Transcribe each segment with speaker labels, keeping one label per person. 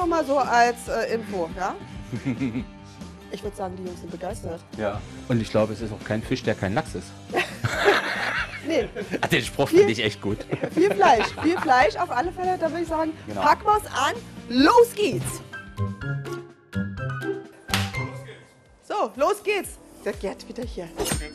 Speaker 1: nur mal so als Info, ja? Ich würde sagen, die Jungs sind begeistert.
Speaker 2: Ja. Und ich glaube, es ist auch kein Fisch, der kein Lachs ist.
Speaker 1: Nee.
Speaker 2: Den Spruch finde ich echt gut.
Speaker 1: Viel Fleisch auf alle Fälle. Da würde ich sagen,
Speaker 2: Genau.
Speaker 1: packen wir's an, los geht's! So, los geht's! Der Gerd wieder hier.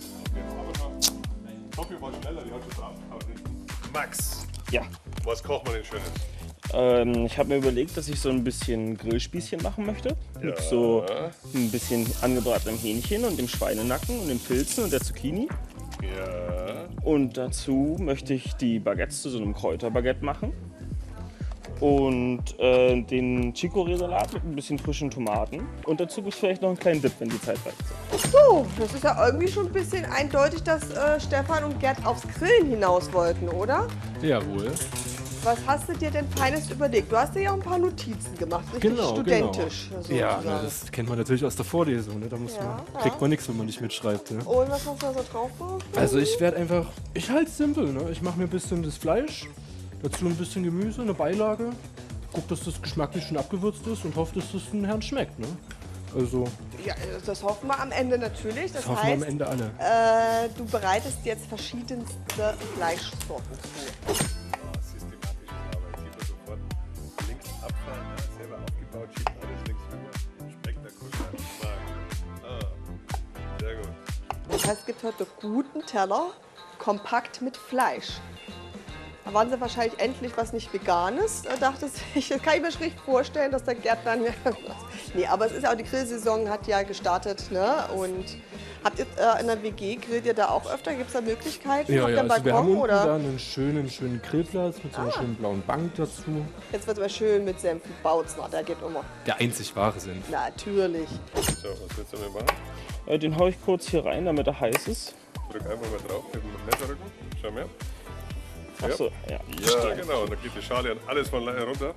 Speaker 3: Sophie war schneller, die hat schon drauf. Max,
Speaker 4: Ja,
Speaker 3: was kocht man denn Schönes?
Speaker 4: ich habe mir überlegt, dass ich so ein bisschen Grillspießchen machen möchte. Mit
Speaker 3: Ja.
Speaker 4: so ein bisschen angebratenem Hähnchen und dem Schweinenacken und den Pilzen und der Zucchini.
Speaker 3: Ja.
Speaker 4: Und dazu möchte ich die Baguettes zu so einem Kräuterbaguette machen. Und den Chicorée-Salat mit ein bisschen frischen Tomaten. Und dazu gibt es vielleicht noch einen kleinen Dip, wenn die Zeit reicht.
Speaker 1: So, das ist ja irgendwie schon ein bisschen eindeutig, dass Stefan und Gerd aufs Grillen hinaus wollten, oder?
Speaker 5: Jawohl.
Speaker 1: Was hast du dir denn Feines überlegt? Du hast dir ja auch ein paar Notizen gemacht, richtig
Speaker 5: Genau,
Speaker 1: studentisch.
Speaker 5: Ja,
Speaker 1: sozusagen.
Speaker 5: na, das kennt man natürlich aus der Vorlesung. Ne? Da kriegt man nichts, wenn man nicht mitschreibt. Ne?
Speaker 1: Und was hast du da so drauf gemacht?
Speaker 5: Also ich werde einfach, ich halte es simpel. Ne? Ich mache mir ein bisschen das Fleisch, dazu ein bisschen Gemüse, eine Beilage. Guck, dass das geschmacklich schon abgewürzt ist und hoffe, dass das den Herrn schmeckt. Ne? Also,
Speaker 1: Ja, das hoffen wir am Ende natürlich. Das
Speaker 5: das hoffen wir am
Speaker 1: heißt,
Speaker 5: Ende alle.
Speaker 1: du bereitest jetzt verschiedenste Fleischsorten zu.
Speaker 3: Systematische Arbeit. Sieht man sofort links abfallen, ne? Selber aufgebaut, schiebt alles links rüber. Spektakulär. Sehr gut.
Speaker 1: Das heißt, es gibt heute guten Teller, kompakt mit Fleisch. Da waren sie wahrscheinlich endlich was nicht Veganes. Da dachte ich, das kann ich mir schlicht vorstellen, dass der Gerd dann... Nee, aber es ist ja auch, die Grillsaison hat ja gestartet, ne? Und habt ihr in der WG, grillt ihr da auch öfter? Gibt es da Möglichkeiten?
Speaker 5: Ja,
Speaker 1: Habt ihr
Speaker 5: ja,
Speaker 1: einen
Speaker 5: also wir haben
Speaker 1: Balkon,
Speaker 5: unten
Speaker 1: oder?
Speaker 5: da einen schönen Grillplatz mit so einer schönen blauen Bank dazu.
Speaker 1: Jetzt wird es aber schön mit Senf und Bautzner, der geht immer.
Speaker 5: Der einzig wahre sind.
Speaker 1: Natürlich.
Speaker 3: So, was willst du damit machen?
Speaker 4: Den haue ich kurz hier rein, damit er heiß ist.
Speaker 3: Drück einfach mal drauf mit dem Messerrücken. Schau mal.
Speaker 4: Achso, ja.
Speaker 3: Ja, genau. Und dann geht die Schale an alles von alleine runter.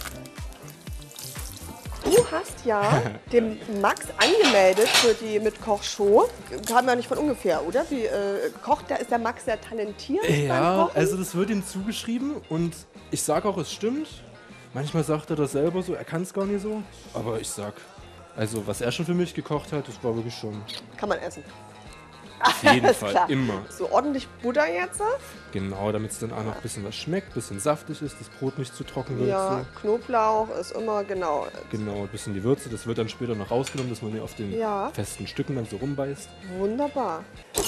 Speaker 1: Du hast ja den Max angemeldet für die Mit-Koch-Show. Kam ja nicht von ungefähr, oder? Wie kocht, da ist der Max sehr talentiert beim
Speaker 5: Ja,
Speaker 1: Kochen.
Speaker 5: also das wird ihm zugeschrieben und ich sage auch, es stimmt. Manchmal sagt er das selber so, er kann es gar nicht so. Aber ich sag, also was er schon für mich gekocht hat, das war wirklich schon
Speaker 1: Kann man essen.
Speaker 5: auf jeden
Speaker 1: Alles
Speaker 5: Fall
Speaker 1: klar.
Speaker 5: immer.
Speaker 1: So ordentlich Butter jetzt.
Speaker 5: Genau, damit es dann auch noch ein bisschen was schmeckt, ein bisschen saftig ist, das Brot nicht zu trocken wird.
Speaker 1: Ja,
Speaker 5: So.
Speaker 1: Knoblauch ist immer genau.
Speaker 5: Genau, ein bisschen die Würze, das wird dann später noch rausgenommen, dass man hier auf den
Speaker 1: Ja.
Speaker 5: festen Stücken dann so rumbeißt.
Speaker 1: Wunderbar.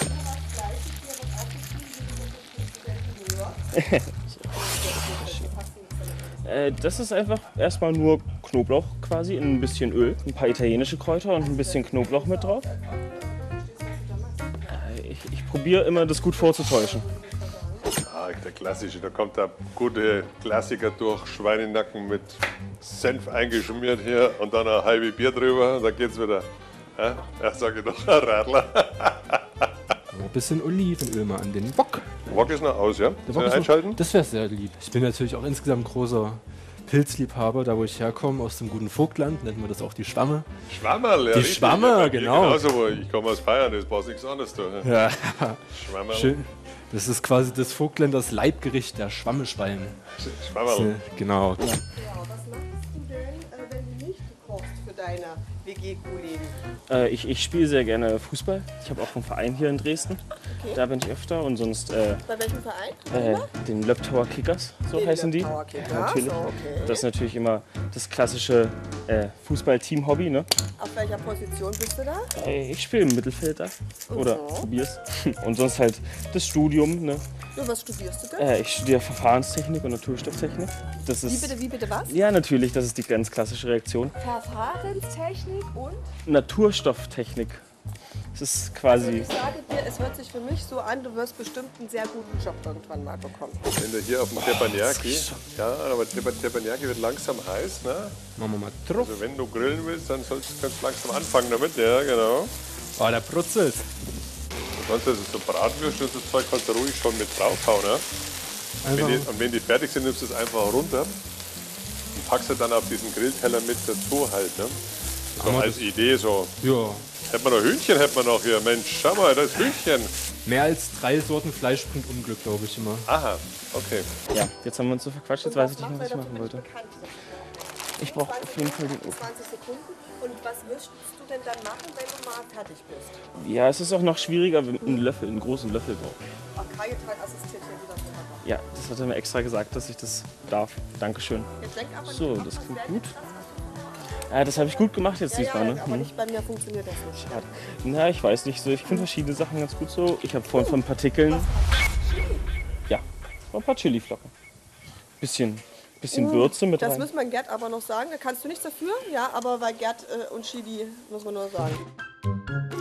Speaker 4: Das ist einfach erstmal nur Knoblauch quasi in ein bisschen Öl, ein paar italienische Kräuter und ein bisschen Knoblauch mit drauf. Ich probiere immer, das gut vorzutäuschen.
Speaker 3: Ah, der klassische. Da kommt der gute Klassiker durch. Schweinenacken mit Senf eingeschmiert hier und dann ein halbes Bier drüber. Da geht's wieder. Ja, sage ich doch, Radler.
Speaker 5: Ein bisschen Olivenöl mal an den Wok.
Speaker 3: Wok ist noch aus, ja?
Speaker 5: Der
Speaker 3: Soll
Speaker 5: Wok
Speaker 3: ich
Speaker 5: ist noch-
Speaker 3: einschalten?
Speaker 5: Das wäre sehr lieb. Ich bin natürlich auch insgesamt großer Pilzliebhaber, da wo ich herkomme, aus dem guten Vogtland, nennt man das auch die Schwamme.
Speaker 3: Schwammerl, ja.
Speaker 5: Die
Speaker 3: richtig.
Speaker 5: Schwammer,
Speaker 3: Ja, bei mir
Speaker 5: genau.
Speaker 3: Genauso, wo ich komme aus Bayern, das passt nichts anderes da.
Speaker 5: Ja,
Speaker 3: Schwammerl.
Speaker 5: schön. Das ist quasi des Vogtländers Leibgericht, der Schwammeschwein.
Speaker 3: Schwammerl.
Speaker 5: Genau.
Speaker 1: Ja, was machst du denn, wenn du nicht kochst für deine WG-Kollegen?
Speaker 4: Ich spiele sehr gerne Fußball. Ich habe auch einen Verein hier in Dresden.
Speaker 1: Okay.
Speaker 4: Da bin ich öfter und sonst
Speaker 1: Bei welchem Verein?
Speaker 4: den Löbtower Kickers, so heißen die.
Speaker 1: Löbtower Kickers,
Speaker 4: Natürlich.
Speaker 1: okay.
Speaker 4: Das ist natürlich immer das klassische Fußball-Team-Hobby. Ne?
Speaker 1: Auf welcher Position bist du da?
Speaker 4: Ich spiele im Mittelfeld da. Oder probier's. Und sonst halt das Studium. Ne?
Speaker 1: Ja, was studierst du denn?
Speaker 4: Ich studiere Verfahrenstechnik und Naturstofftechnik. Das ist,
Speaker 1: Wie bitte was?
Speaker 4: ja, natürlich, das ist die ganz klassische Reaktion.
Speaker 1: Verfahrenstechnik und?
Speaker 4: Naturstofftechnik. Das ist quasi.
Speaker 1: Ich sage dir, es hört sich für mich so an, du wirst bestimmt einen sehr guten Job irgendwann mal bekommen.
Speaker 3: Wenn du hier auf dem Teppanyaki, ja, aber Teppanyaki wird langsam heiß, ne?
Speaker 5: Machen wir mal drauf.
Speaker 3: Also wenn du grillen willst, dann kannst du langsam anfangen damit, ja, genau.
Speaker 5: Oh, der brutzelt.
Speaker 3: Sonst ist es so Bratwürste und das Zeug kannst du ruhig schon mit draufhauen, ne?
Speaker 5: Einfach,
Speaker 3: Und wenn die fertig sind, nimmst du es einfach runter und packst es dann auf diesen Grillteller mit dazu halt, ne? So
Speaker 5: Haben wir
Speaker 3: als
Speaker 5: das-
Speaker 3: Idee so.
Speaker 5: ja,
Speaker 3: Hätten wir noch Hühnchen, hätten wir noch hier. Mensch, schau mal, das Hühnchen.
Speaker 5: mehr als 3 Sorten Fleisch bringt Unglück, glaube ich immer.
Speaker 3: Aha, okay.
Speaker 4: Ja, jetzt haben wir uns so verquatscht, jetzt weiß ich nicht mehr, was ich machen wollte.
Speaker 1: Machst du denn dafür bekannt?
Speaker 4: Ich brauche auf jeden Fall den Ofen.
Speaker 1: 20 Sekunden. Und was wirst du denn dann machen, wenn du mal fertig bist?
Speaker 4: Ja, es ist auch noch schwieriger, wenn man einen Löffel, einen großen Löffel braucht.
Speaker 1: Kajetal assistiert hier wieder wunderbar.
Speaker 4: Ja, das hat er mir extra gesagt, dass ich das darf. Dankeschön.
Speaker 1: Jetzt denk aber
Speaker 4: So,
Speaker 1: nicht,
Speaker 4: das
Speaker 1: was
Speaker 4: klingt
Speaker 1: wäre
Speaker 4: gut.
Speaker 1: jetzt das, was
Speaker 4: Ja, das habe ich gut gemacht jetzt
Speaker 1: du-
Speaker 4: diesmal,
Speaker 1: ja,
Speaker 4: ne?
Speaker 1: aber nicht bei mir funktioniert das nicht.
Speaker 4: Schade. Na, ich weiß nicht so. Ich finde verschiedene Sachen ganz gut so. Ich habe vorhin von Partikeln. Ja, ein paar Chiliflocken. Bisschen Würze mit
Speaker 1: Das
Speaker 4: rein.
Speaker 1: müssen wir Gerd aber noch sagen. Da kannst du nichts dafür, ja, aber bei Gerd und Chili muss man nur sagen.